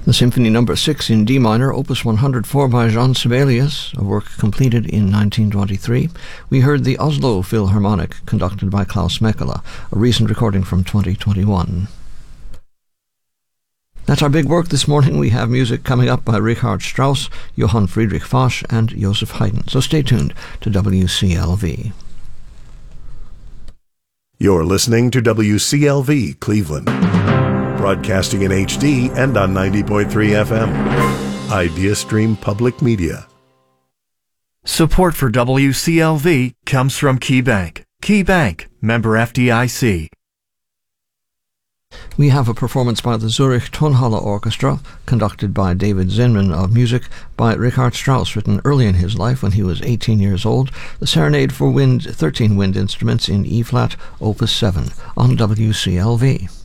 The Symphony No. 6 in D minor, Opus 104 by Jean Sibelius, a work completed in 1923. We heard the Oslo Philharmonic, conducted by Klaus Mekela, a recent recording from 2021. That's our big work this morning. We have music coming up by Richard Strauss, Johann Friedrich Foch, and Joseph Haydn. So stay tuned to WCLV. You're listening to WCLV Cleveland, broadcasting in HD and on 90.3 FM. IdeaStream Public Media. Support for WCLV comes from KeyBank. KeyBank, member FDIC. We have a performance by the Zurich Tonhalle Orchestra, conducted by David Zinman, of music by Richard Strauss, written early in his life when he was 18 years old, the Serenade for 13 wind instruments in E-flat, Opus 7, on WCLV.